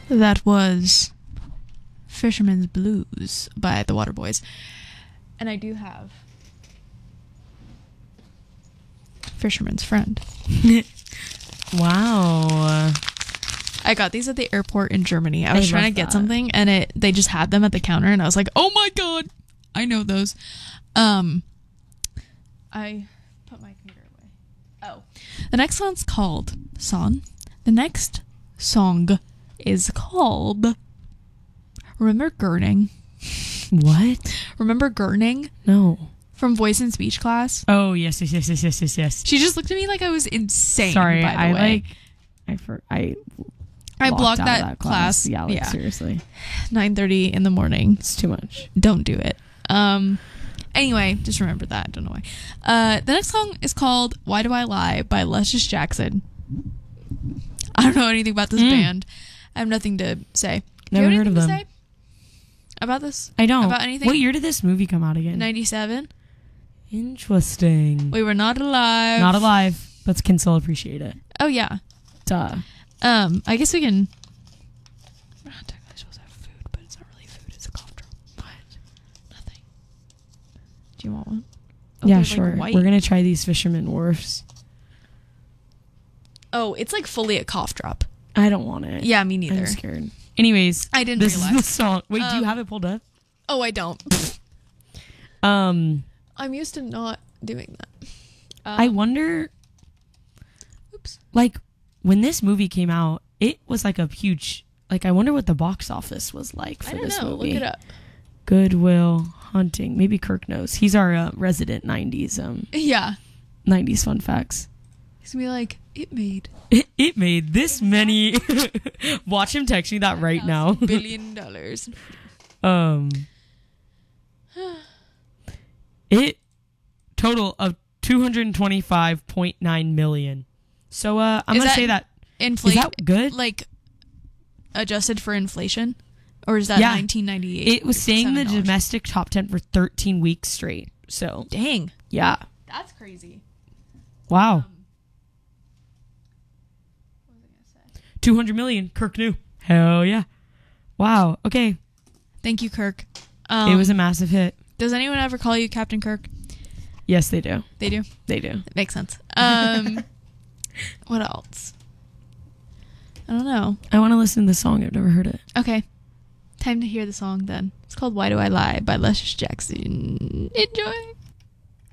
That was Fisherman's Blues by the Waterboys. And I do have Fisherman's Friend. Wow. I got these at the airport in Germany. I was trying to get something and they just had them at the counter and I was like, oh my god, I know those. I put my computer away. Oh. The next song's called The next song is called Remember Gurning? What? Remember Gurning? No. From Voice and Speech class? Oh, yes. She just looked at me like I was insane. Sorry, by the way. I blocked that class. Yeah, seriously. 9:30 in the morning. It's too much. Don't do it. Anyway, just remember that. Don't know why. The next song is called Why Do I Lie by Luscious Jackson. I don't know anything about this band. I have nothing to say. Never heard of them. Say about this? I don't. About anything? What year did this movie come out again? 97. Interesting. We were not alive. Not alive, but can still appreciate it. Oh, yeah. Duh. I guess we can... We're not technically supposed to have food, but it's not really food. It's a cough drop. What? Nothing. Do you want one? Oh, yeah, sure. Like we're going to try these Fisherman Wharfs. Oh, it's like fully a cough drop. I don't want it. Yeah, me neither. I'm scared. Anyways, I didn't this realize. is the song. Wait, do you have it pulled up? Oh, I don't. I'm used to not doing that. I wonder... Oops. Like, when this movie came out, it was like a huge... Like, I wonder what the box office was like for this movie. Look it up. Good Will Hunting. Maybe Kirk knows. He's our resident 90s. Yeah. 90s fun facts. He's gonna be like, it made this many. Watch him text me that right now. $1 billion. It total of 225.9 million. So I'm gonna say that is that good? Like adjusted for inflation, or is that 1998? It was saying the domestic top 10 for 13 weeks straight. So dang, yeah, that's crazy. Wow. What was I gonna say? 200 million. Kirk knew. Hell yeah. Wow. Okay. Thank you, Kirk. It was a massive hit. Does anyone ever call you Captain Kirk? Yes, they do. They do? They do. It makes sense. What else? I don't know. I want to listen to the song. I've never heard it. Okay. Time to hear the song then. It's called Why Do I Lie by Luscious Jackson. Enjoy.